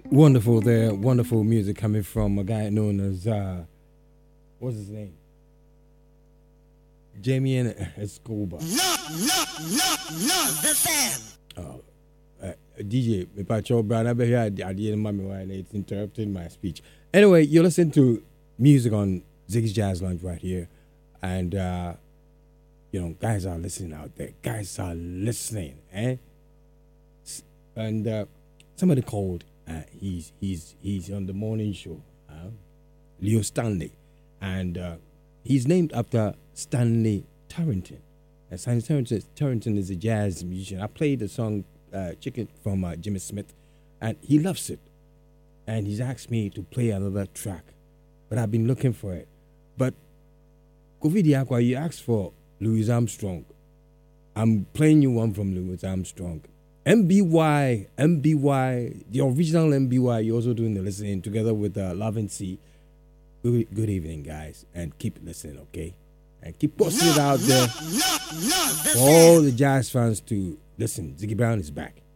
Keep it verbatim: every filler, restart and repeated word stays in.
Wonderful there, wonderful music coming from a guy known as uh, what's his name? Jamie and Escobar. Not, not, not, not the fan. Oh, uh, D J, me pacho Brown. I bet here I didn't mind me while it's interrupting my speech. Anyway, you listen to music on Ziggy's Jazz Lounge right here, and uh, you know, guys are listening out there. Guys are listening, eh? And uh, somebody called. Uh, he's he's he's on the morning show, uh, Leo Stanley, and uh, he's named after Stanley Tarrington. And Stanley Tarrington, Tarrington is a jazz musician. I played the song uh, "Chicken" from uh, Jimmy Smith, and he loves it. And he's asked me to play another track, but I've been looking for it. But Covid Aqua, you asked for Louis Armstrong. I'm playing you one from Louis Armstrong. M B Y, M B Y, the original M B Y, you're also doing the listening together with uh, Love and C. Good, good evening, guys, and keep listening, okay? And keep posting it out there Not, not, not the for all the jazz fans to listen. Ziggy Brown is back.